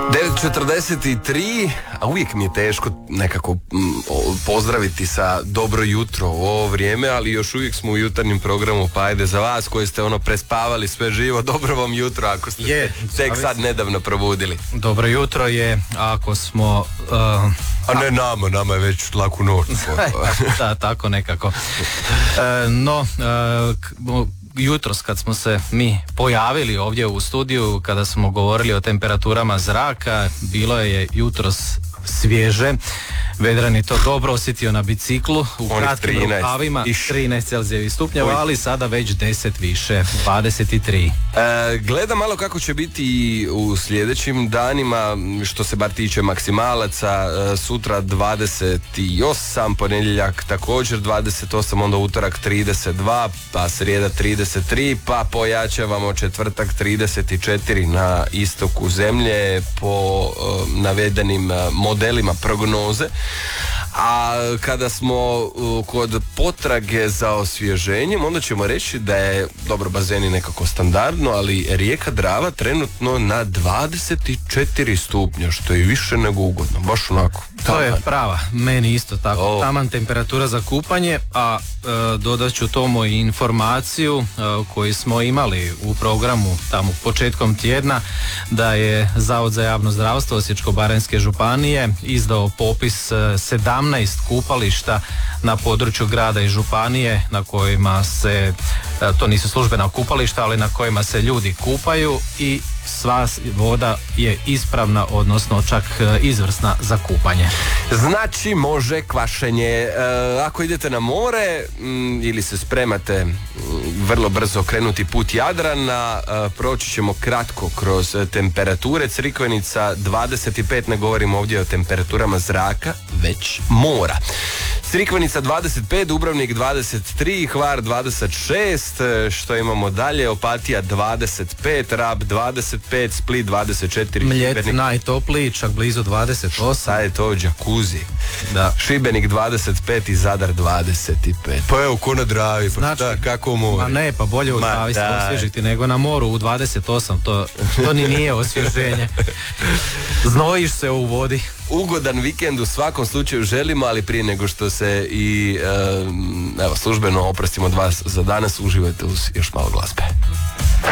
9:43, a uvijek mi je teško nekako pozdraviti sa dobro jutro u ovo vrijeme, ali još uvijek smo u jutarnjem programu, pa ajde za vas koji ste prespavali sve živo, dobro vam jutro ako ste tek sad nedavno probudili. Dobro jutro je ako smo... A ne nama je već laku noć. Da, tako nekako. Jutros kad smo se mi pojavili ovdje u studiju, kada smo govorili o temperaturama zraka, bilo je jutros svježe. Vedran je to dobro osjetio na biciklu u kratkim rukavima, 13 Celzijevih stupnjeva, ali sada već 10 više, 23. Gledam malo kako će biti u sljedećim danima, što se bar tiče maksimalaca. Sutra 28, ponedjeljak također 28, onda utorak 32, pa srijeda 33, pa pojačavamo četvrtak 34 na istoku zemlje po navedenim modelima prognoze. A kada smo kod potrage za osvježenjem, onda ćemo reći da je, dobro, bazeni nekako standardno, ali rijeka Drava trenutno na 24 stupnja, što je više nego ugodno, baš onako. To je prava, meni isto tako, taman temperatura za kupanje, a dodat ću tomu i informaciju koju smo imali u programu tamo početkom tjedna, da je Zavod za javno zdravstvo Osječko-baranjske županije izdao popis 17 kupališta na području grada i županije na kojima se, to nisu službena kupališta, ali na kojima se ljudi kupaju i sva voda je ispravna, odnosno čak izvrsna za kupanje. Znači može kvašenje. Ako idete na more ili se spremate vrlo brzo krenuti put Jadrana, proći ćemo kratko kroz temperature. Crikvenica 25, ne govorimo ovdje o temperaturama zraka, već mora. Crikvenica 25, Dubrovnik 23, Hvar 26, što imamo dalje, Opatija 25, Rab 25, Split 24, Mljet najtopliji, čak blizu 28. Sad je to džakuzi. Da. Šibenik 25 i Zadar 25. Pa evo, ko na Dravi, pa znači, šta, kako more? Ma ne, pa bolje u Dravi se osvježiti nego na moru u 28, to ni nije osvježenje. Znojiš se u vodi. Ugodan vikend u svakom slučaju želimo, ali prije nego što se i službeno oprostimo od vas za danas, uživajte uz još malo glazbe.